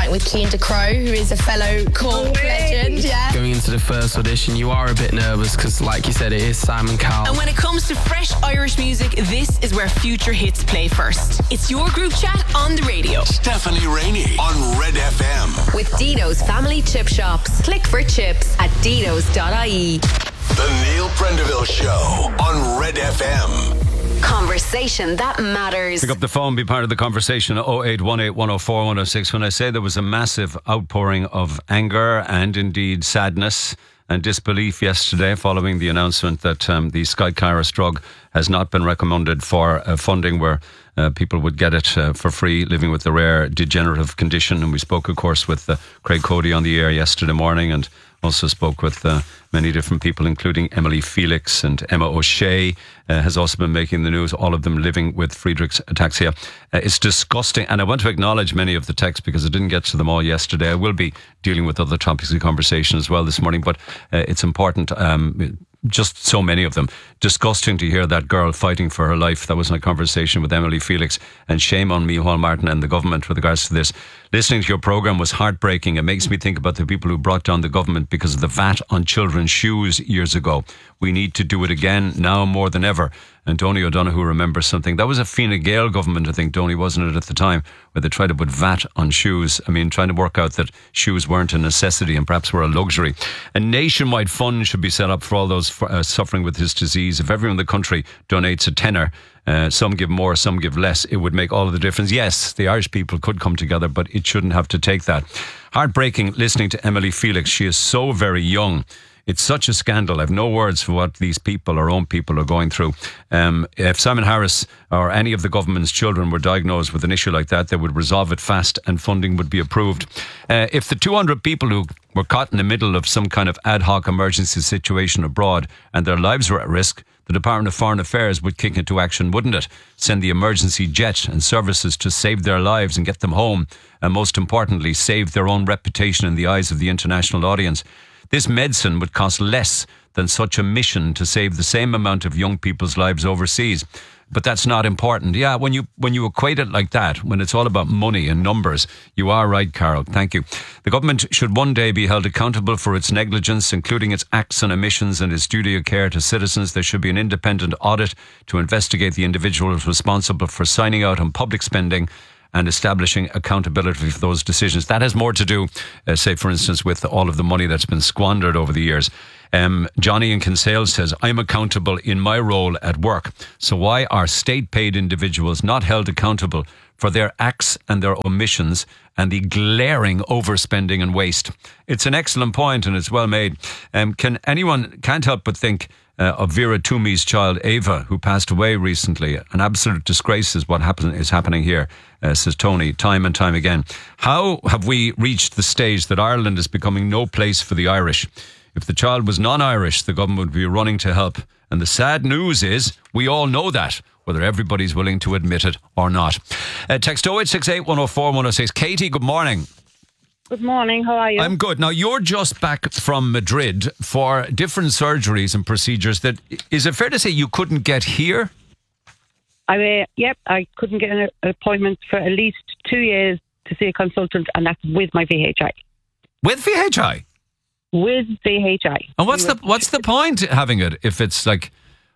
tonight with Cian De Crow, who is a fellow Cork legend. Yeah. Going into the first audition, you are a bit nervous because, like you said, it is Simon Cowell. And when it comes to fresh Irish music, this is where future hits play first. It's your group chat on the radio. Stephanie Rainey on Red FM. With Dino's Family Chip Shops. Click for chips at dinos.ie. The Neil Prendeville Show on Red FM. Conversation that matters. Pick up the phone, be part of the conversation. 0818 104 106. When I say there was a massive outpouring of anger and indeed sadness and disbelief yesterday following the announcement that the Skyclarys drug has not been recommended for funding where people would get it for free, living with a rare degenerative condition. And we spoke, of course, with Craig Cody on the air yesterday morning, and also spoke with many different people, including Emily Felix and Emma O'Shea has also been making the news, all of them living with Friedreich's ataxia. It's disgusting, and I want to acknowledge many of the texts because I didn't get to them all yesterday. I will be dealing with other topics of conversation as well this morning, but it's important. Just so many of them. Disgusting to hear that girl fighting for her life. That was my conversation with Emily Felix, and shame on Micheál Martin and the government with regards to this. Listening to your programme was heartbreaking. It makes me think about the people who brought down the government because of the VAT on children's shoes years ago. We need to do it again now more than ever. And Donny O'Donoghue remembers something. That was a Fine Gael government, I think, Donny, wasn't it, at the time, where they tried to put VAT on shoes. I mean, trying to work out that shoes weren't a necessity and perhaps were a luxury. A nationwide fund should be set up for all those suffering with this disease. If everyone in the country donates a tenner, some give more, some give less, it would make all of the difference. Yes, the Irish people could come together, but it shouldn't have to take that. Heartbreaking listening to Emily Felix. She is so very young. It's such a scandal. I have no words for what these people, our own people, are going through. If Simon Harris or any of the government's children were diagnosed with an issue like that, they would resolve it fast and funding would be approved. If the 200 people who were caught in the middle of some kind of ad hoc emergency situation abroad and their lives were at risk, the Department of Foreign Affairs would kick into action, wouldn't it? Send the emergency jet and services to save their lives and get them home. And most importantly, save their own reputation in the eyes of the international audience. This medicine would cost less than such a mission to save the same amount of young people's lives overseas. But that's not important. Yeah, when you equate it like that, when it's all about money and numbers, you are right, Carol. Thank you. The government should one day be held accountable for its negligence, including its acts and omissions and its duty of care to citizens. There should be an independent audit to investigate the individuals responsible for signing out on public spending and establishing accountability for those decisions. That has more to do, say, for instance, with all of the money that's been squandered over the years. Johnny in Kinsale says, I'm accountable in my role at work. So why are state-paid individuals not held accountable for their acts and their omissions and the glaring overspending and waste? It's an excellent point and it's well made. Can't help but think of Vera Toomey's child Ava, who passed away recently. An absolute disgrace is what is happening here, says Tony, time and time again. How have we reached the stage that Ireland is becoming no place for the Irish? If the child was non-Irish, the government would be running to help. And the sad news is, we all know that, whether everybody's willing to admit it or not. Text 0868 104 106. Katie, good morning. Good morning, how are you? I'm good. Now, you're just back from Madrid for different surgeries and procedures that, is it fair to say you couldn't get here? I couldn't get an appointment for at least 2 years to see a consultant, and that's with my VHI. With VHI? With VHI. And what's the point having it if it's like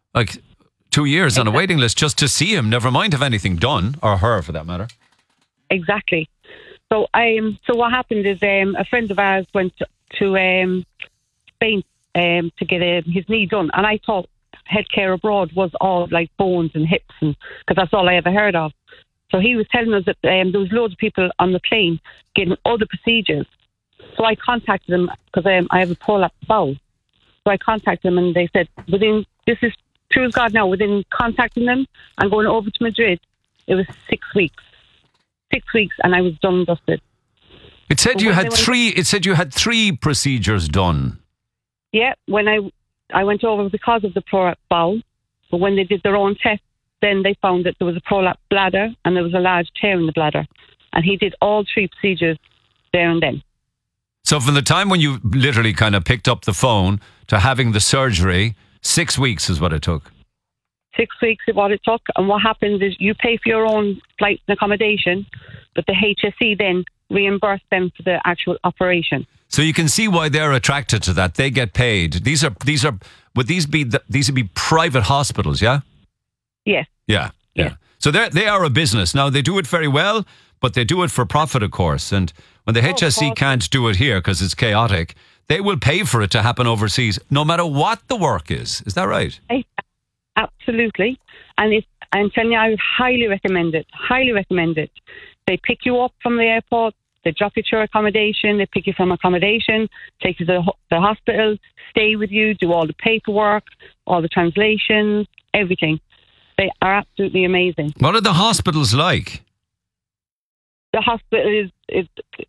2 years on a waiting list just to see him, never mind have anything done, or her for that matter? Exactly. So what happened is a friend of ours went to Spain to get his knee done, and I thought healthcare abroad was all like bones and hips, because that's all I ever heard of. So he was telling us that there was loads of people on the plane getting other procedures. So I contacted them because I have a prolapse bowel. So I contacted them and they said, this is true as God now, within contacting them and going over to Madrid, it was 6 weeks. 6 weeks and I was done and dusted. It said you had three procedures done. Yeah, when I went over because of the prolapse bowel, but when they did their own test, then they found that there was a prolapse bladder and there was a large tear in the bladder. And he did all three procedures there and then. So from the time when you literally kind of picked up the phone to having the surgery, 6 weeks is what it took. 6 weeks is what it took. And what happens is you pay for your own flight and accommodation, but the HSE then reimburse them for the actual operation. So you can see why they're attracted to that. They get paid. Would these be private hospitals? Yeah. Yes. Yeah. So they are a business. Now they do it very well, but they do it for profit, of course. And when the HSE can't do it here because it's chaotic, they will pay for it to happen overseas, no matter what the work is. Is that right? Absolutely. And I'm telling you, I would highly recommend it. Highly recommend it. They pick you up from the airport. They drop you to your accommodation. They pick you from accommodation, take you to the hospital, stay with you, do all the paperwork, all the translations, everything. They are absolutely amazing. What are the hospitals like? The hospital is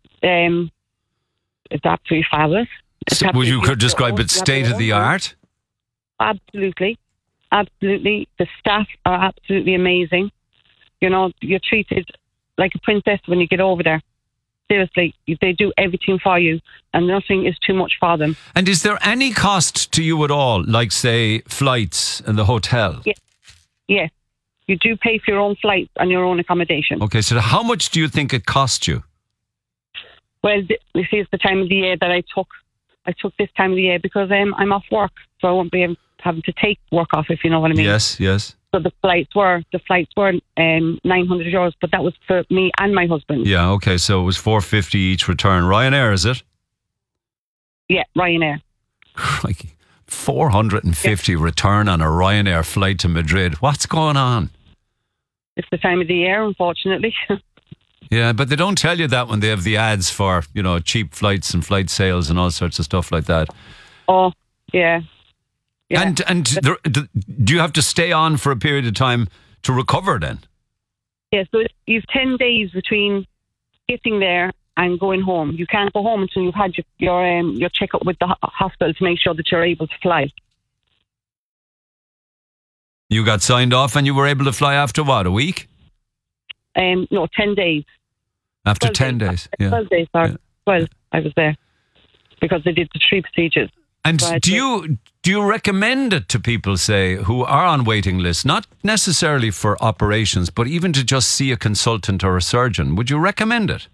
absolutely fabulous. Would you could describe it state of the art? Absolutely. Absolutely. The staff are absolutely amazing. You know, you're treated like a princess when you get over there. Seriously, they do everything for you and nothing is too much for them. And is there any cost to you at all, like, say, flights and the hotel? Yes. You do pay for your own flights and your own accommodation. Okay, so how much do you think it cost you? Well, this is the time of the year that I took this time of the year because I'm off work, so I won't be having to take work off, if you know what I mean. Yes. So the flights were €900, but that was for me and my husband. Yeah, okay, so it was $450 each return. Ryanair, is it? Yeah, Ryanair. Crikey. $450 return on a Ryanair flight to Madrid. What's going on? It's the time of the year, unfortunately. Yeah, but they don't tell you that when they have the ads for, cheap flights and flight sales and all sorts of stuff like that. Oh, yeah. And do you have to stay on for a period of time to recover then? Yeah, so you've 10 days between getting there and going home. You can't go home until you've had your checkup with the hospital to make sure that you're able to fly. You got signed off and you were able to fly after what, a week? No, 10 days. After 10 days? Yeah. 12 days, sorry. Yeah. 12, I was there because they did the 3 procedures. And do you recommend it to people, say, who are on waiting lists, not necessarily for operations, but even to just see a consultant or a surgeon? Would you recommend it?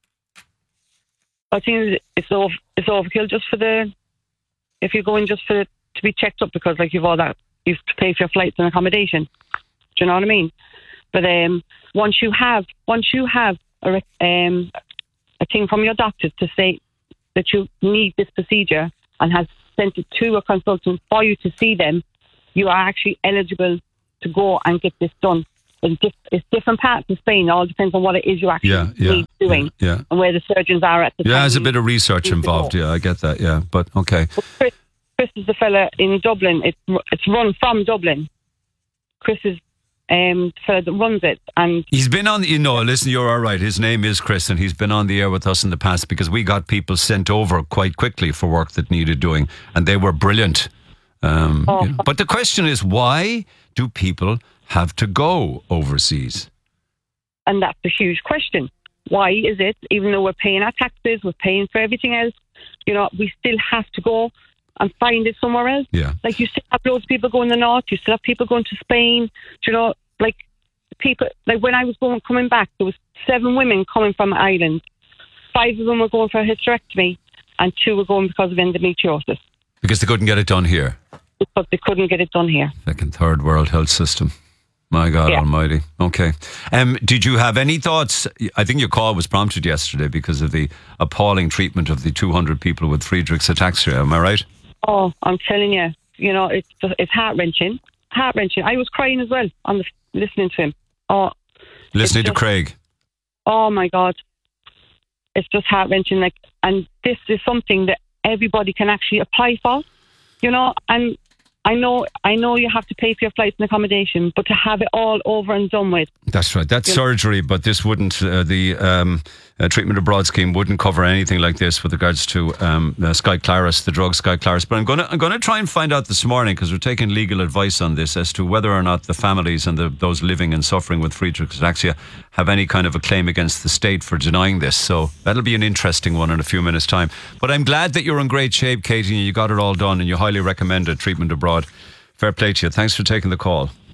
I think it's overkill just if you're going just to be checked up because like you've all that, you have to pay for your flights and accommodation. Do you know what I mean? But once you have a thing from your doctor to say that you need this procedure and has sent it to a consultant for you to see them, you are actually eligible to go and get this done. It's different parts of Spain. It all depends on what it is you actually need doing and where the surgeons are at the time. Yeah, there's a bit of research involved. Yeah, I get that. Yeah, but okay. But Chris is the fella in Dublin. It's run from Dublin. Chris is the fella that runs it. And he's been on, listen, you're all right. His name is Chris and he's been on the air with us in the past because we got people sent over quite quickly for work that needed doing and they were brilliant. But the question is, why do people have to go overseas? And that's a huge question. Why is it, even though we're paying our taxes, we're paying for everything else, we still have to go and find it somewhere else? Yeah. Like you still have loads of people going to the north, you still have people going to Spain, people, like when I was coming back, there was 7 women coming from Ireland. 5 of them were going for a hysterectomy and 2 were going because of endometriosis. Because they couldn't get it done here? Because they couldn't get it done here. Second, third world health system. My God almighty. Okay. Did you have any thoughts? I think your call was prompted yesterday because of the appalling treatment of the 200 people with Friedreich's ataxia. Am I right? Oh, I'm telling you, it's heart-wrenching. Heart-wrenching. I was crying as well listening to him. Oh, listening to Craig. Oh my God. It's just heart-wrenching. And this is something that everybody can actually apply for, and I know you have to pay for your flights and accommodation, but to have it all over and done with. That's right. That's surgery, but this wouldn't, the treatment abroad scheme wouldn't cover anything like this with regards to Skyclarys, the drug Skyclarys. But I'm going to try and find out this morning, because we're taking legal advice on this, as to whether or not the families and those living and suffering with Friedreich's ataxia have any kind of a claim against the state for denying this. So that'll be an interesting one in a few minutes' time. But I'm glad that you're in great shape, Katie, and you got it all done, and you highly recommend it, treatment abroad. Fair play to you. Thanks for taking the call.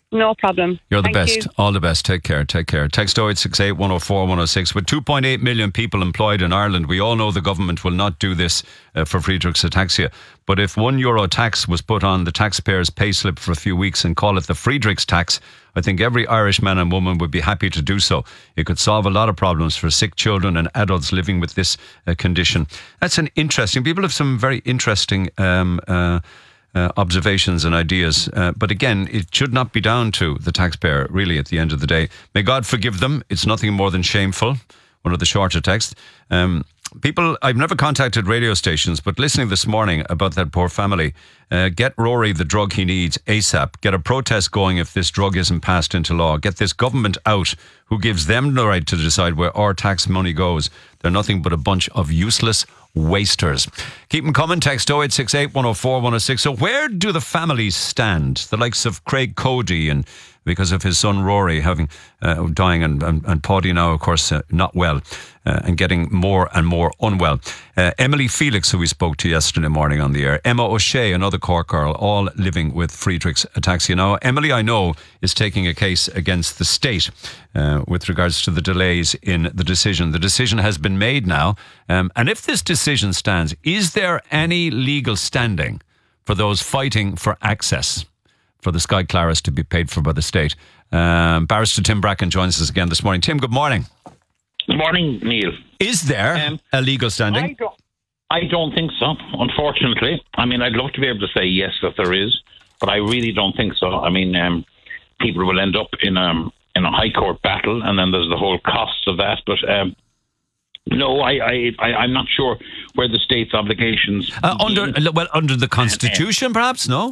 No problem. You're the Thank best. you. All the best. Take care. Text 0868 104 106. With 2.8 million people employed in Ireland, we all know the government will not do this for Friedrich's ataxia. But if €1 tax was put on the taxpayer's payslip for a few weeks and call it the Friedrich's tax, I think every Irish man and woman would be happy to do so. It could solve a lot of problems for sick children and adults living with this condition. That's an interesting... People have some very interesting... observations and ideas. But again, it should not be down to the taxpayer, really, at the end of the day. May God forgive them. It's nothing more than shameful. One of the shorter texts. People, I've never contacted radio stations, but listening this morning about that poor family, get Rory the drug he needs ASAP. Get a protest going if this drug isn't passed into law. Get this government out who gives them the right to decide where our tax money goes. They're nothing but a bunch of useless wasters. Keep them coming. Text 0868 104 106. So where do the families stand? The likes of Craig Cody, and because of his son Rory having dying, and Paddy now, of course, not well and getting more and more unwell. Emily Felix, who we spoke to yesterday morning on the air. Emma O'Shea, another Cork girl, all living with Friedrich's ataxia. Now, Emily, I know, is taking a case against the state with regards to the delays in the decision. The decision has been made now. And if this decision stands, is there any legal standing for those fighting for access for the Sky Claris to be paid for by the state? Barrister Tim Bracken joins us again this morning. Tim, good morning. Good morning, Neil. Is there a legal standing? I don't think so, unfortunately. I mean, I'd love to be able to say yes, that there is, but I really don't think so. I mean, people will end up in a high court battle, and then there's the whole costs of that. But no, I'm not sure where the state's obligations under the Constitution, perhaps. No,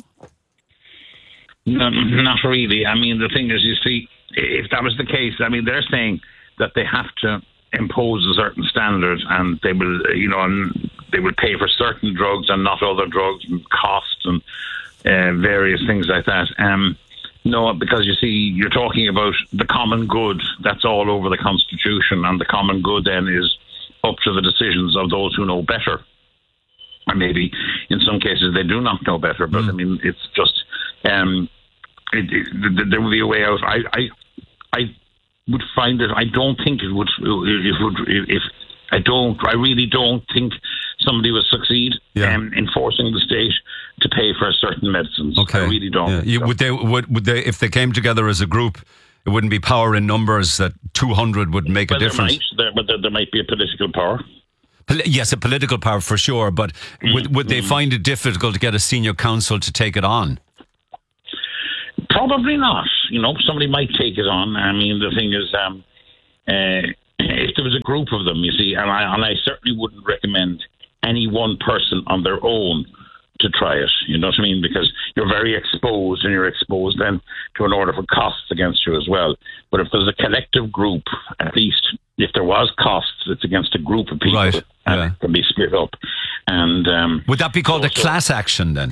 not really. I mean, the thing is, you see, if that was the case, I mean, they're saying that they have to impose a certain standard, and they will, and they will pay for certain drugs and not other drugs, and costs and various things like that. No, because you see, you're talking about the common good. That's all over the Constitution, and the common good then is up to the decisions of those who know better. Or maybe in some cases they do not know better, but I mean, it's just there will be a way out. I would find it. I don't think it would. I really don't think somebody would succeed in forcing the state to pay for certain medicines. Okay. I really don't. Yeah. Would they, if they came together as a group, it wouldn't be power in numbers that 200 would make a difference? There might be a political power. Yes, a political power for sure, but would they find it difficult to get a senior council to take it on? Probably not. Somebody might take it on. I mean, the thing is, if there was a group of them, you see, and I certainly wouldn't recommend any one person on their own to try it. You know what I mean? Because you're very exposed, and you're exposed then to an order for costs against you as well. But if there's a collective group, at least if there was costs, it's against a group of people, right? And it can be split up. And would that be called a class action then?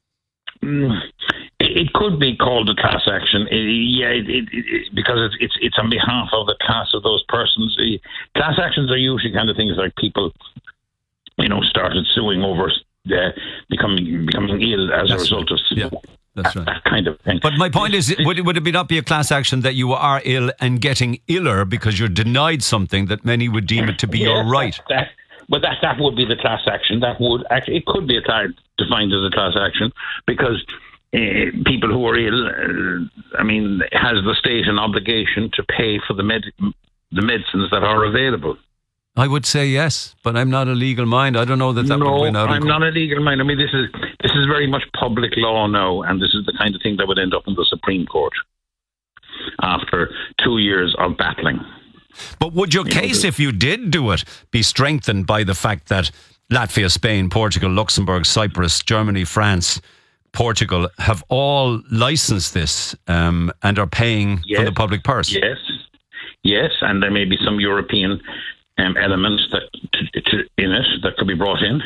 It could be called a class action, because it's on behalf of the class of those persons. Class actions are usually kind of things like people, started suing over becoming ill as a result of that's right. That kind of thing. But my point is, would it not be a class action that you are ill and getting iller because you're denied something that many would deem it to be your right? But that would be the class action. That would actually, it could be defined as a class action, because people who are ill, has the state an obligation to pay for the medicines that are available? I would say yes, but I'm not a legal mind. I don't know that would win out. No, I'm not a legal mind. I mean, this is very much public law now, and this is the kind of thing that would end up in the Supreme Court after 2 years of battling. But would your case, if you did do it, be strengthened by the fact that Latvia, Spain, Portugal, Luxembourg, Cyprus, Germany, France, Portugal have all licensed this and are paying from the public purse? Yes, and there may be some European elements in it that could be brought in.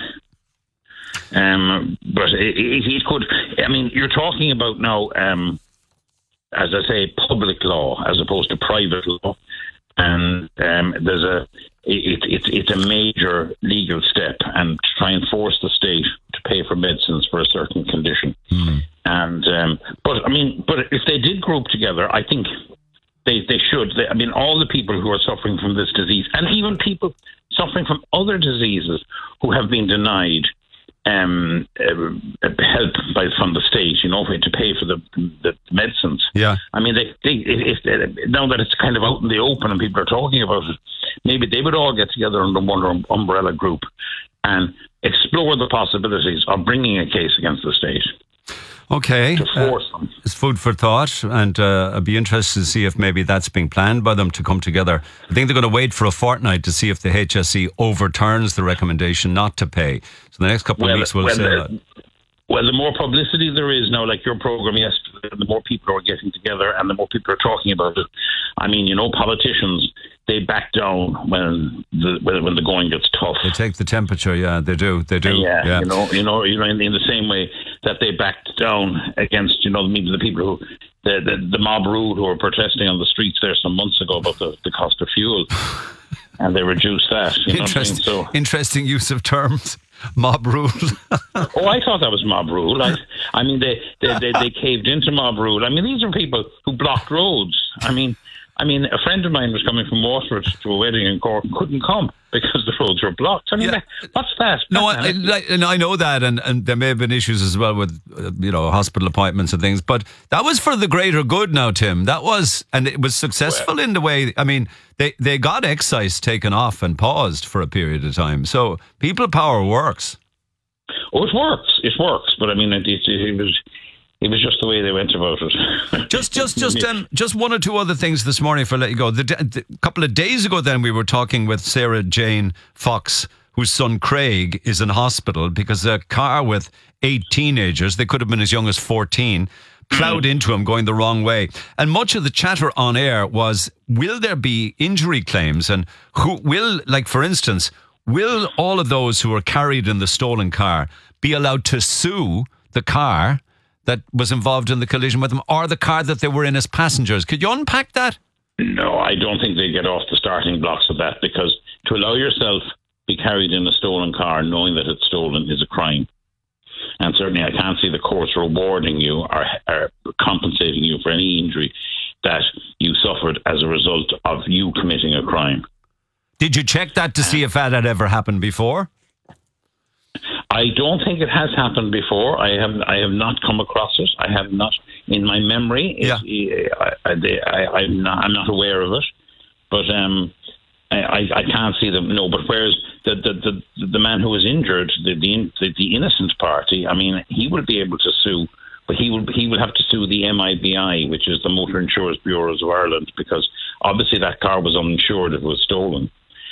But it could. I mean, you're talking about now, as I say, public law as opposed to private law, and it's a major legal step, and to try and force the state to pay for medicines for a certain condition. And but I mean, but if they did group together, I think they should. I mean, all the people who are suffering from this disease, and even people suffering from other diseases who have been denied help from the state, to pay for the medicines. Yeah. I mean, now that it's kind of out in the open and people are talking about it, maybe they would all get together under one umbrella group and explore the possibilities of bringing a case against the state. Okay. To force them. It's food for thought, and I'd be interested to see if maybe that's being planned by them to come together. I think they're going to wait for a fortnight to see if the HSE overturns the recommendation not to pay. So the next couple of weeks we'll say that. Well, the more publicity there is now, like your program yesterday, the more people are getting together and the more people are talking about it. I mean, politicians, they back down when the going gets tough. They take the temperature, yeah, they do. Yeah. In the same way that they backed down against, the people who, the mob rule who were protesting on the streets there some months ago about the cost of fuel. And they reduced that. Interesting use of terms. Mob rule. Oh, I thought that was mob rule. I mean, they caved into mob rule. I mean, these are people who blocked roads. I mean, a friend of mine was coming from Waterford to a wedding in Cork and couldn't come because the roads were blocked. I mean, what's that? No, I know that, and there may have been issues as well with hospital appointments and things, but that was for the greater good. Now, Tim, that was, and it was successful in the way. I mean, they got excise taken off and paused for a period of time. So people power works. Oh, it works. It works, but I mean, it was just the way they went about it. Just one or two other things this morning for let you go. A couple of days ago, then we were talking with Sarah Jane Fox, whose son Craig is in hospital because a car with 8 teenagers, they could have been as young as 14, plowed into him going the wrong way. And much of the chatter on air was, will there be injury claims? And who will, like for instance, will all of those who were carried in the stolen car be allowed to sue the car that was involved in the collision with them, or the car that they were in as passengers? Could you unpack that? No, I don't think they get off the starting blocks of that, because to allow yourself be carried in a stolen car knowing that it's stolen is a crime. And certainly I can't see the courts rewarding you or compensating you for any injury that you suffered as a result of you committing a crime. Did you check that to see if that had ever happened before? I don't think it has happened before. I have not come across it. I have not in my memory. I'm not aware of it, but I can't see them. No, but whereas the man who was injured, the innocent party, I mean, he will be able to sue, but he will have to sue the MIBI, which is the Motor Insurance Bureaus of Ireland, because obviously that car was uninsured; it was stolen,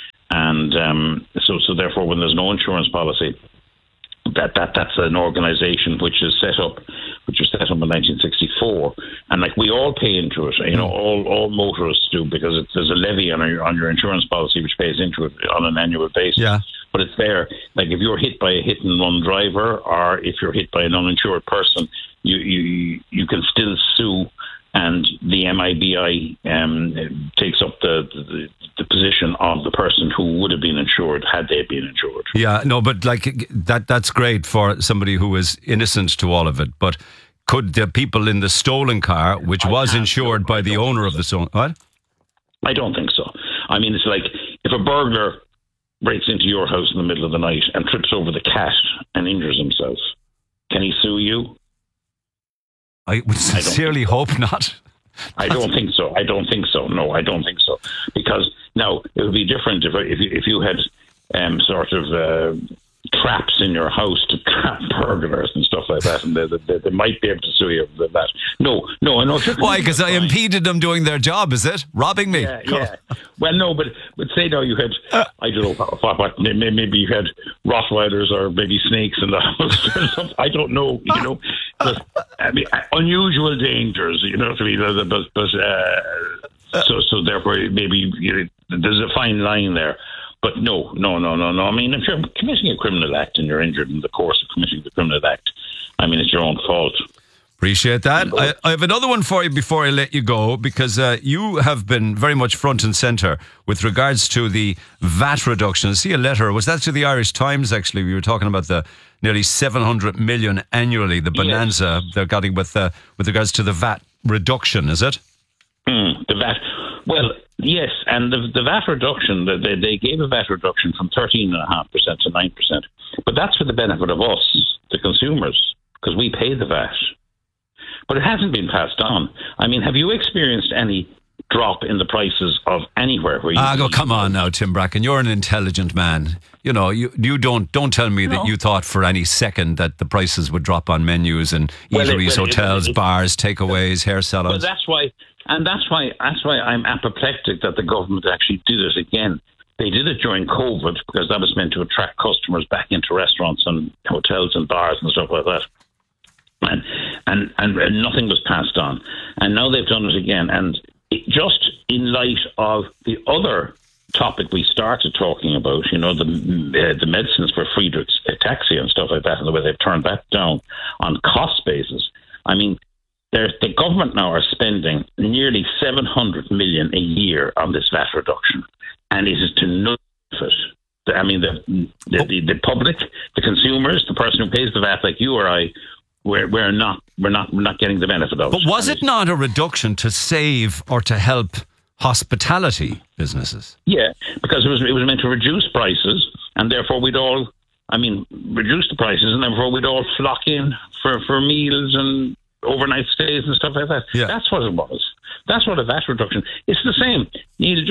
and so therefore, when there's no insurance policy. That's an organisation which was set up in 1964, and like we all pay into it, all motorists do, because there's a levy on your insurance policy which pays into it on an annual basis. Yeah. But it's there. Like if you're hit by a hit and run driver, or if you're hit by an uninsured person, you can still sue, and the MIBI takes up the position of the person who would have been insured had they been insured. Yeah, no, but like that's great for somebody who is innocent to all of it. But could the people in the stolen car, which was insured by the owner of the stolen... What? I don't think so. I mean, it's like if a burglar breaks into your house in the middle of the night and trips over the cat and injures himself, can he sue you? I would sincerely hope not. I don't think so. No, I don't think so. Because now it would be different if you had sort of traps in your house to trap burglars and stuff like that, and they might be able to sue you for that. No, I know. Why? Because I impeded them doing their job, is it? Robbing me? Yeah. Well, no, but say now you had, I don't know, what maybe you had Rottweilers or maybe snakes in the house or something. I don't know, But, I mean, unusual dangers, what I mean? But so therefore, maybe there's a fine line there. But no. I mean, if you're committing a criminal act and you're injured in the course of committing the criminal act, I mean, it's your own fault. Appreciate that. I have another one for you before I let you go, because you have been very much front and centre with regards to the VAT reduction. I see a letter. Was that to the Irish Times, actually? We were talking about the nearly 700 million annually, the bonanza they're getting with regards to the VAT reduction, is it? The VAT. Well, yes, and the VAT reduction, they gave a VAT reduction from 13.5% to 9%. But that's for the benefit of us, the consumers, because we pay the VAT. But it hasn't been passed on. I mean, have you experienced any drop in the prices of anywhere where you... come on now, Tim Bracken. You're an intelligent man. You know, you don't tell me that you thought for any second that the prices would drop on menus and eateries, hotels, bars, takeaways, hair salons. Well, that's why I'm apoplectic that the government actually did it again. They did it during COVID because that was meant to attract customers back into restaurants and hotels and bars and stuff like that. And nothing was passed on. And now they've done it again. And just in light of the other topic we started talking about, you know, the medicines for Friedreich's ataxia and stuff like that, and the way they've turned that down on cost basis. I mean, the government now are spending nearly 700 million a year on this VAT reduction, and it is to no benefit. I mean, the public, the consumers, the person who pays the VAT, like you or I, we're not getting the benefit of it. But was it not a reduction to save or to help hospitality businesses? Yeah, because it was meant to reduce prices, and therefore we'd all, reduce the prices, and therefore we'd all flock in for meals and overnight stays and stuff like that. Yeah. That's what it was. That's what a VAT reduction. It's the same. You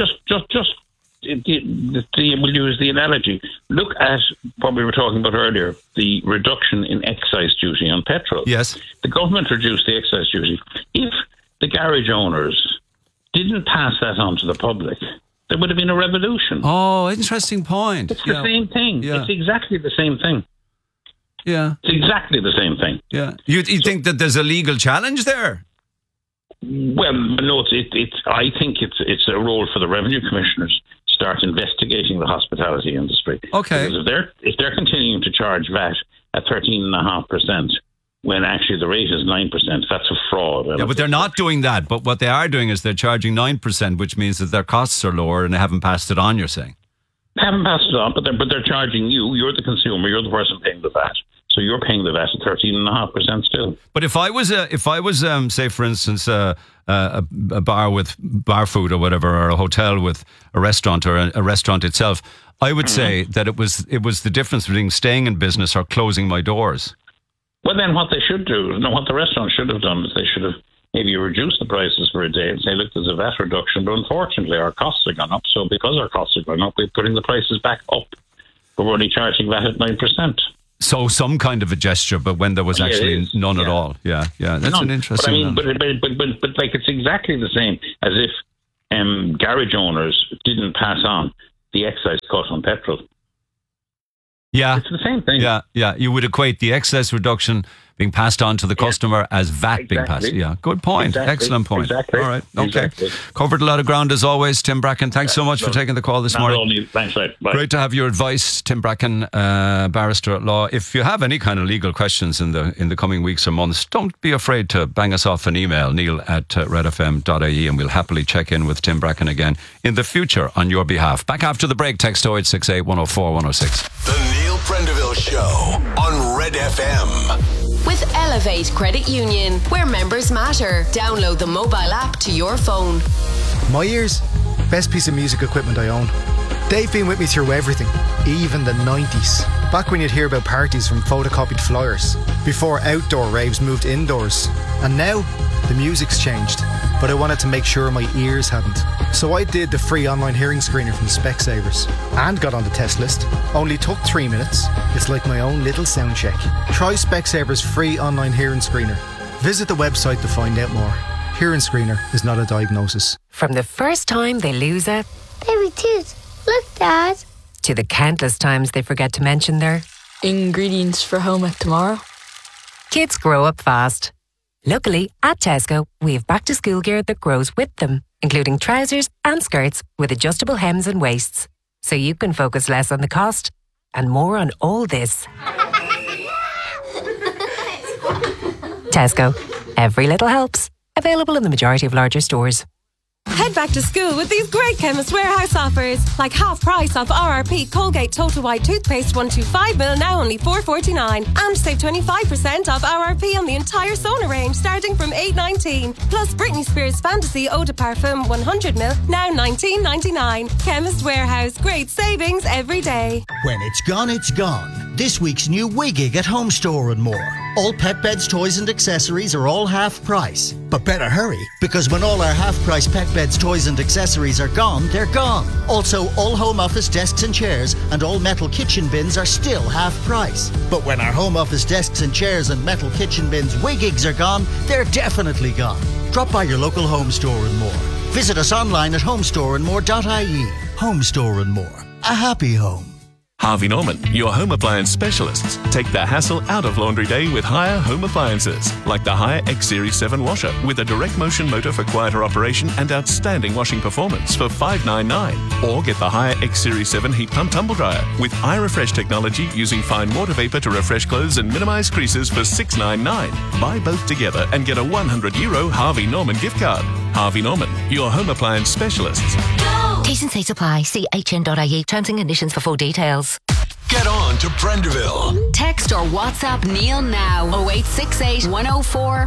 we'll use the analogy. Look at what we were talking about earlier, the reduction in excise duty on petrol. Yes. The government reduced the excise duty. If the garage owners didn't pass that on to the public, there would have been a revolution. Oh, interesting point. It's the same thing. Yeah. It's exactly the same thing. Yeah. It's exactly the same thing. Yeah. You think that there's a legal challenge there? Well, no, I think it's a role for the revenue commissioners to start investigating the hospitality industry. Okay. Because if they're continuing to charge VAT at 13.5%, when actually the rate is 9%, that's a fraud. Yeah, but they're not doing that. But what they are doing is they're charging 9%, which means that their costs are lower and they haven't passed it on, you're saying? They haven't passed it on, but they're charging you. You're the consumer. You're the person paying the VAT. So you're paying the VAT at 13.5% still. But if I was, say, for instance, a bar with bar food or whatever, or a hotel with a restaurant or a restaurant itself, I would say that it was the difference between staying in business or closing my doors. Well, then what they should do, what the restaurant should have done is they should have maybe reduced the prices for a day and say, look, there's a VAT reduction, but unfortunately our costs have gone up. So because our costs have gone up, we're putting the prices back up. But we're only charging VAT at 9%. So some kind of a gesture, but when there was actually none at all. Yeah. That's an interesting... But like it's exactly the same as if garage owners didn't pass on the excise cut on petrol. Yeah. It's the same thing. Yeah. You would equate the excess reduction being passed on to the customer as VAT being passed. Yeah, good point. Exactly. Excellent point. Exactly. All right. Okay. Exactly. Covered a lot of ground as always, Tim Bracken. Thanks so much for taking the call this morning. Thanks, right. Bye. Great to have your advice, Tim Bracken, barrister at law. If you have any kind of legal questions in the coming weeks or months, don't be afraid to bang us off an email, neil@redfm.ie, and we'll happily check in with Tim Bracken again in the future on your behalf. Back after the break, text 0868 104 106. The Neil Prendeville Show on Red FM. With Elevate Credit Union, where members matter. Download the mobile app to your phone. My ears, best piece of music equipment I own. They've been with me through everything, even the 90s. Back when you'd hear about parties from photocopied flyers, before outdoor raves moved indoors. And now, the music's changed, but I wanted to make sure my ears hadn't. So I did the free online hearing screener from Specsavers and got on the test list. Only took 3 minutes. It's like my own little sound check. Try Specsavers free online hearing screener. Visit the website to find out more. Hearing screener is not a diagnosis. From the first time they lose a baby tooth. Look, Dad. To the countless times they forget to mention their ingredients for home ec tomorrow. Kids grow up fast. Luckily, at Tesco, we have back-to-school gear that grows with them, including trousers and skirts with adjustable hems and waists. So you can focus less on the cost and more on all this. Tesco. Every little helps. Available in the majority of larger stores. Head back to school with these great Chemist Warehouse offers, like half price off RRP Colgate Total White Toothpaste 125ml, now only $4.49, and save 25% off RRP on the entire Sona range, starting from $8.19. Plus Britney Spears Fantasy Eau de Parfum 100ml, now $19.99. Chemist Warehouse, great savings every day. When it's gone, it's gone. This week's new Wiggig at Home Store and more. All pet beds, toys and accessories are all half price. But better hurry, because when all our half price pet beds, toys and accessories are gone, they're gone. Also, all home office desks and chairs and all metal kitchen bins are still half price. But when our home office desks and chairs and metal kitchen bins Wiggigs are gone, they're definitely gone. Drop by your local Home Store and More. Visit us online at homestoreandmore.ie. Home Store and More. A happy home. Harvey Norman, your home appliance specialists. Take the hassle out of laundry day with Haier home appliances, like the Haier X Series 7 washer with a direct motion motor for quieter operation and outstanding washing performance for $599. Or get the Haier X Series 7 heat pump tumble dryer with iRefresh technology using fine water vapor to refresh clothes and minimize creases for $699. Buy both together and get a €100 Harvey Norman gift card. Harvey Norman, your home appliance specialists. T's and C's apply. See hn.ie. Terms and conditions for full details. Get on to Prendeville. Text or WhatsApp Neil now 0868 104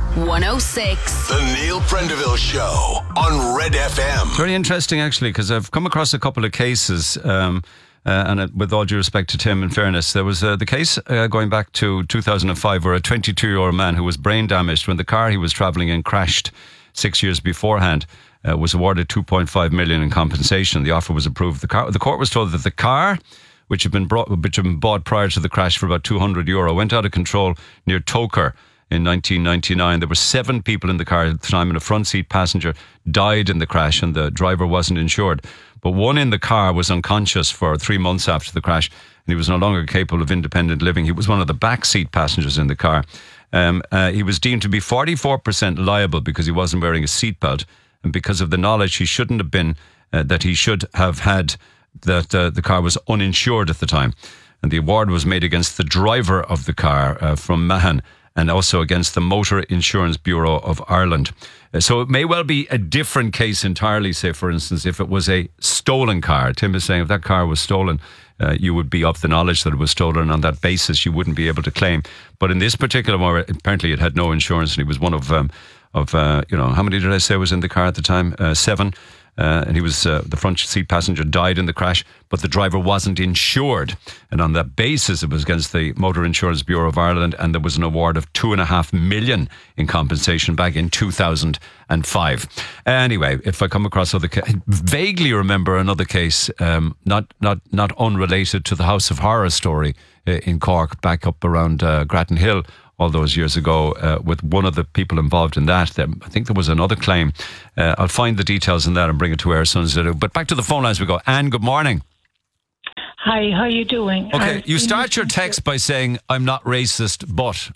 106. The Neil Prendeville Show on Red FM. Very interesting, actually, because I've come across a couple of cases, and with all due respect to Tim, in fairness, there was the case going back to 2005 where a 22-year-old man who was brain damaged when the car he was travelling in crashed 6 years beforehand. Was awarded $2.5 million in compensation. The offer was approved. The court was told that the car, which had been bought prior to the crash for about €200, went out of control near Toker in 1999. There were 7 people in the car at the time, and a front seat passenger died in the crash, and the driver wasn't insured. But one in the car was unconscious for 3 months after the crash, and he was no longer capable of independent living. He was one of the back seat passengers in the car. He was deemed to be 44% liable because he wasn't wearing a seatbelt. And because of the knowledge he shouldn't have been, that he should have had, that the car was uninsured at the time. And the award was made against the driver of the car from Mahon and also against the Motor Insurance Bureau of Ireland. So it may well be a different case entirely, say, for instance, if it was a stolen car. Tim is saying if that car was stolen, you would be of the knowledge that it was stolen, and on that basis you wouldn't be able to claim. But in this particular one, apparently it had no insurance, and he was one of how many did I say was in the car at the time? 7. And he was the front seat passenger died in the crash, but the driver wasn't insured. And on that basis, it was against the Motor Insurance Bureau of Ireland, and there was an award of $2.5 million in compensation back in 2005. Anyway, if I come across I vaguely remember another case, not unrelated to the House of Horror story in Cork, back up around Grattan Hill. All those years ago, with one of the people involved in that. I think there was another claim. I'll find the details on that and bring it to Air Sons. But back to the phone lines we go. Anne, good morning. Hi, how are you doing? Okay, you start your text by saying, I'm not racist, but...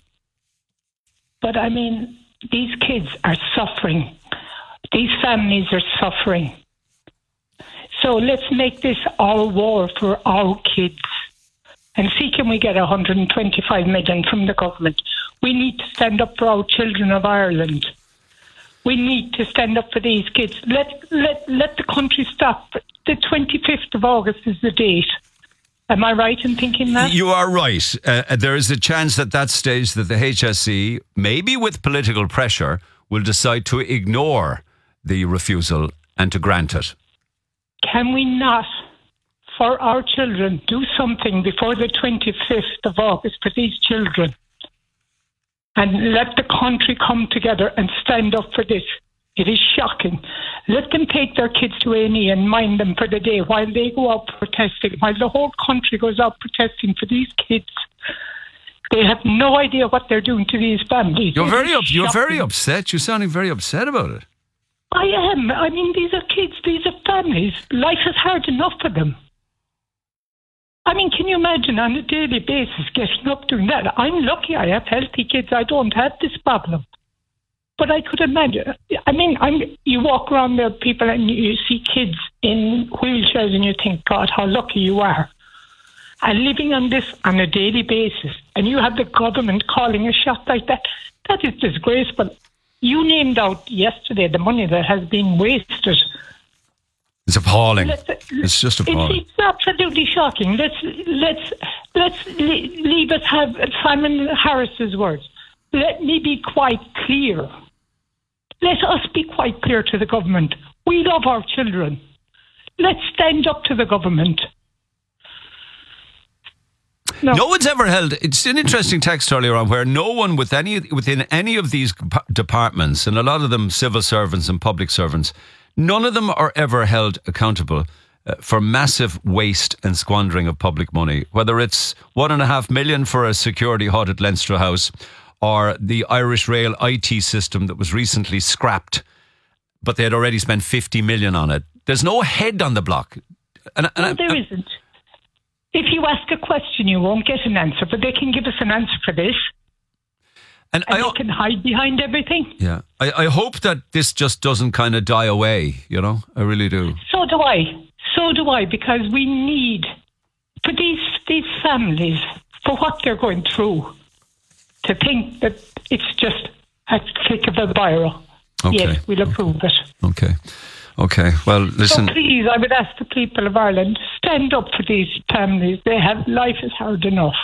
But I mean, these kids are suffering. These families are suffering. So let's make this our war for our kids. And see, can we get 125 million from the government? We need to stand up for our children of Ireland. We need to stand up for these kids. Let the country stop. The 25th of August is the date. Am I right in thinking that? You are right. There is a chance at that stage that the HSE, maybe with political pressure, will decide to ignore the refusal and to grant it. Can we not, for our children, do something before the 25th of August for these children? And let the country come together and stand up for this. It is shocking. Let them take their kids to A&E and mind them for the day while they go out protesting, while the whole country goes out protesting for these kids. They have no idea what they're doing to these families. You're very upset. You're sounding very upset about it. I am. I mean, these are kids. These are families. Life is hard enough for them. I mean, can you imagine on a daily basis getting up doing that? I'm lucky I have healthy kids. I don't have this problem. But I could imagine. I mean, you walk around there, people, and you see kids in wheelchairs and you think, God, how lucky you are. And living on this on a daily basis, and you have the government calling a shot like that, that is disgraceful. You named out yesterday the money that has been wasted. It's appalling. It's just appalling. It's absolutely shocking. Let's leave us have Simon Harris's words. Let me be quite clear. Let us be quite clear to the government. We love our children. Let's stand up to the government. No one's ever held. It's an interesting text earlier on where no one within any of these departments, and a lot of them civil servants and public servants, none of them are ever held accountable for massive waste and squandering of public money. Whether it's $1.5 million for a security hut at Leinster House, or the Irish Rail IT system that was recently scrapped, but they had already spent 50 million on it. There's no head on the block. There isn't. If you ask a question, you won't get an answer, but they can give us an answer for this. And they can hide behind everything. Yeah. I hope that this just doesn't kind of die away, you know? I really do. So do I, because we need, for these families, for what they're going through, to think that it's just a click of a biro. Okay. Yes, we'll approve it. Okay. Well, listen. So please, I would ask the people of Ireland, stand up for these families. Life is hard enough.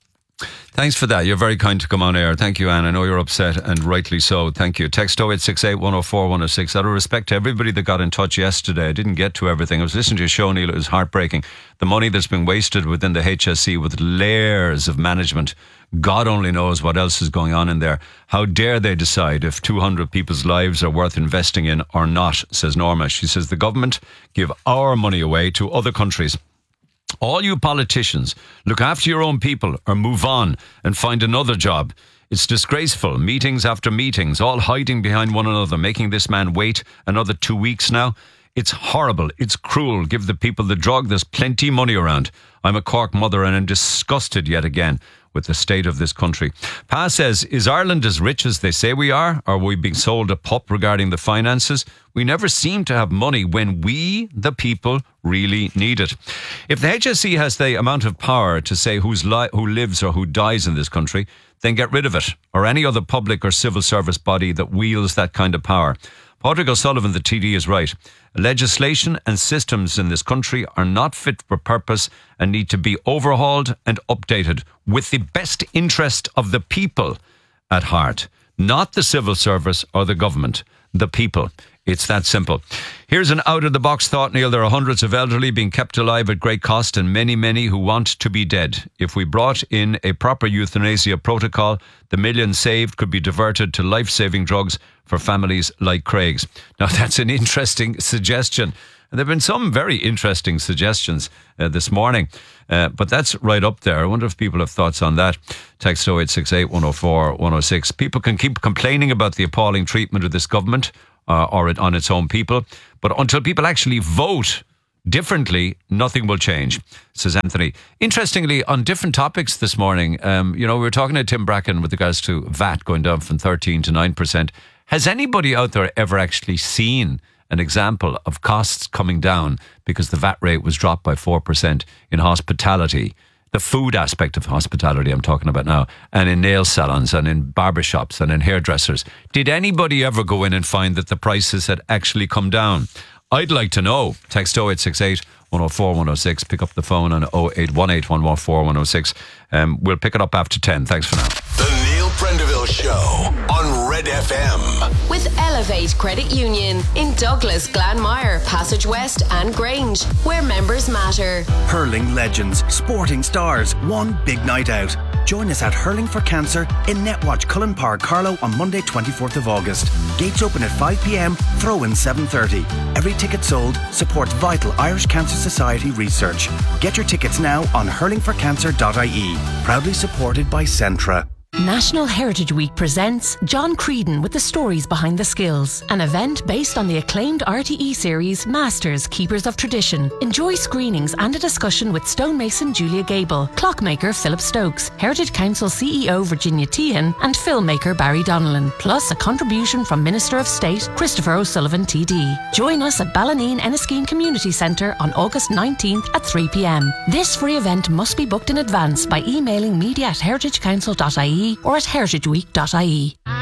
Thanks for that. You're very kind to come on air. Thank you, Anne. I know you're upset, and rightly so. Thank you. Text 0868 104 106. Out of respect to everybody that got in touch yesterday, I didn't get to everything. I was listening to your show, Neil. It was heartbreaking. The money that's been wasted within the HSE with layers of management. God only knows what else is going on in there. How dare they decide if 200 people's lives are worth investing in or not, says Norma. She says the government give our money away to other countries. All you politicians, look after your own people or move on and find another job. It's disgraceful. Meetings after meetings, all hiding behind one another, making this man wait another 2 weeks now. It's horrible. It's cruel. Give the people the drug. There's plenty money around. I'm a Cork mother and I'm disgusted yet again with the state of this country. Pa says, is Ireland as rich as they say we are? Or are we being sold a pup regarding the finances? We never seem to have money when we, the people, really need it. If the HSE has the amount of power to say who lives or who dies in this country, then get rid of it, or any other public or civil service body that wields that kind of power. Padraig O'Sullivan, the TD, is right. Legislation and systems in this country are not fit for purpose and need to be overhauled and updated with the best interest of the people at heart. Not the civil service or the government, the people. It's that simple. Here's an out-of-the-box thought, Neil. There are hundreds of elderly being kept alive at great cost and many, many who want to be dead. If we brought in a proper euthanasia protocol, the millions saved could be diverted to life-saving drugs for families like Craig's. Now, that's an interesting suggestion. And there have been some very interesting suggestions this morning. But that's right up there. I wonder if people have thoughts on that. Text 0868 104 106. People can keep complaining about the appalling treatment of this government or on its own people. But until people actually vote differently, nothing will change, says Anthony. Interestingly, on different topics this morning, we were talking to Tim Bracken with regards to VAT going down from 13 to 9%. Has anybody out there ever actually seen an example of costs coming down because the VAT rate was dropped by 4% in hospitality? The food aspect of hospitality I'm talking about now, and in nail salons and in barbershops and in hairdressers. Did anybody ever go in and find that the prices had actually come down? I'd like to know. Text 0868 104 106. Pick up the phone on 0818 114 106. We'll pick it up after 10. Thanks for now. The Neil Prendeville Show on Red FM. With Elevate Credit Union in Douglas, Glanmire, Passage West and Grange, where members matter. Hurling legends, sporting stars, one big night out. Join us at Hurling for Cancer in Netwatch, Cullen Park, Carlow on Monday 24th of August. Gates open at 5pm, throw-in 7:30. Every ticket sold supports vital Irish Cancer Society research. Get your tickets now on hurlingforcancer.ie. Proudly supported by Centra. National Heritage Week presents John Creedon with the stories behind the skills, an event based on the acclaimed RTE series Masters, Keepers of Tradition. Enjoy screenings and a discussion with stonemason Julia Gable, clockmaker Philip Stokes, Heritage Council CEO Virginia Tehan and filmmaker Barry Donnellan, plus a contribution from Minister of State Christopher O'Sullivan TD. Join us at Ballineen Enniskeane Community Centre on August 19th at 3pm. This free event must be booked in advance by emailing media@heritagecouncil.ie or at heritageweek.ie.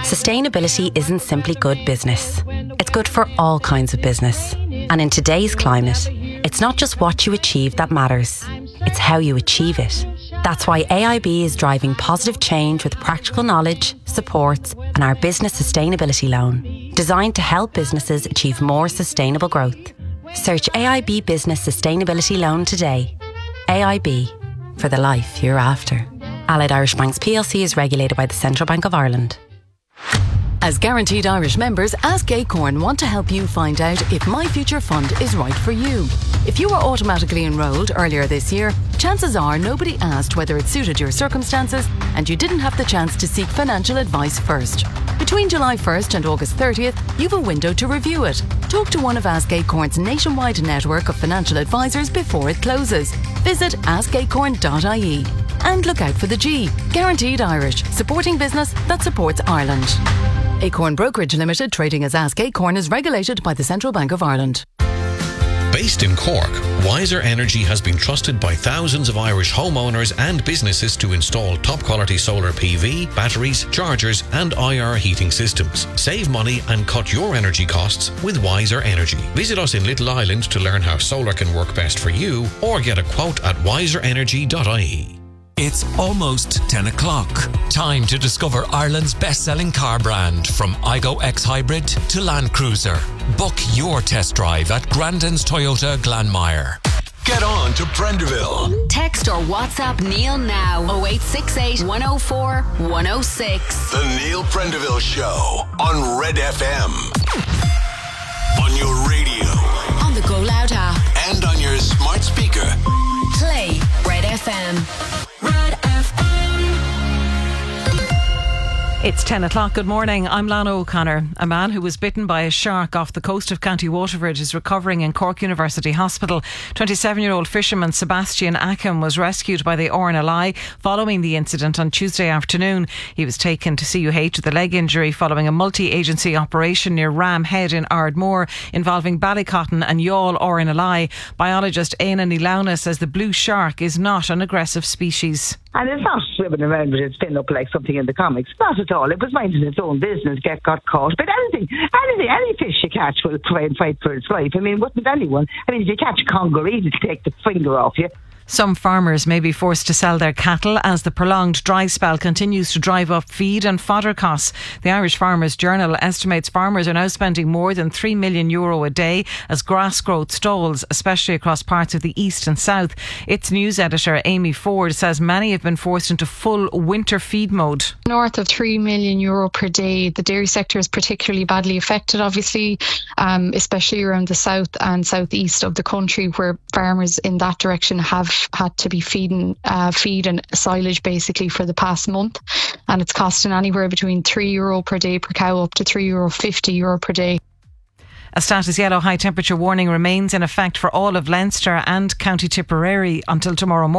Sustainability isn't simply good business. It's good for all kinds of business. And in today's climate, it's not just what you achieve that matters. It's how you achieve it. That's why AIB is driving positive change with practical knowledge, supports, and our business sustainability loan, designed to help businesses achieve more sustainable growth. Search AIB Business Sustainability Loan today. AIB, for the life you're after. Allied Irish Banks plc is regulated by the Central Bank of Ireland. As Guaranteed Irish members, Ask Acorn want to help you find out if My Future Fund is right for you. If you were automatically enrolled earlier this year, chances are nobody asked whether it suited your circumstances and you didn't have the chance to seek financial advice first. Between July 1st and August 30th, you've a window to review it. Talk to one of Ask Acorn's nationwide network of financial advisors before it closes. Visit askacorn.ie. And look out for the G, Guaranteed Irish, supporting business that supports Ireland. Acorn Brokerage Limited, trading as Ask Acorn, is regulated by the Central Bank of Ireland. Based in Cork, Wiser Energy has been trusted by thousands of Irish homeowners and businesses to install top-quality solar PV, batteries, chargers and IR heating systems. Save money and cut your energy costs with Wiser Energy. Visit us in Little Island to learn how solar can work best for you, or get a quote at wiserenergy.ie. It's almost 10 o'clock. Time to discover Ireland's best-selling car brand, from Igo X Hybrid to Land Cruiser. Book your test drive at Grandin's Toyota Glanmire. Get on to Prendeville. Text or WhatsApp Neil now. 0868 104 106. The Neil Prendeville Show on Red FM. On your radio. On the Go Loud app. And on your smart speaker. Play Red FM. It's 10 o'clock. Good morning. I'm Lana O'Connor. A man who was bitten by a shark off the coast of County Waterford is recovering in Cork University Hospital. 27-year-old fisherman Sebastian Ackham was rescued by the RNLI following the incident on Tuesday afternoon. He was taken to CUH with a leg injury following a multi-agency operation near Ram Head in Ardmore involving Ballycotton and Youghal RNLI. Biologist Éanna Nílauna says the blue shark is not an aggressive species. And it's not swimming around with its fin up like something in the comics. Not at all. It was minding its own business, got caught. But any fish you catch will try and fight for its life. I mean, wouldn't anyone? I mean, if you catch a congaree, it'll take the finger off you. Some farmers may be forced to sell their cattle as the prolonged dry spell continues to drive up feed and fodder costs. The Irish Farmers Journal estimates farmers are now spending more than €3 million a day as grass growth stalls, especially across parts of the east and south. Its news editor, Amy Ford, says many have been forced into full winter feed mode. North of €3 million per day. The dairy sector is particularly badly affected, obviously, especially around the south and southeast of the country, where farmers in that direction have had to be feeding feed and silage basically for the past month, and it's costing anywhere between €3 per day per cow up to €3.50 per day. A status yellow high temperature warning remains in effect for all of Leinster and County Tipperary until tomorrow morning.